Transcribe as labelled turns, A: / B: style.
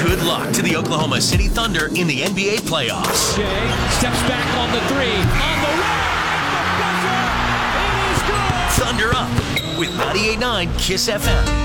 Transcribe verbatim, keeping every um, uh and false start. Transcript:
A: Good luck to the Oklahoma City Thunder in the N B A playoffs.
B: Jay steps back on the three. On the way. It is good.
A: Thunder Up with ninety-eight point nine Kiss F M.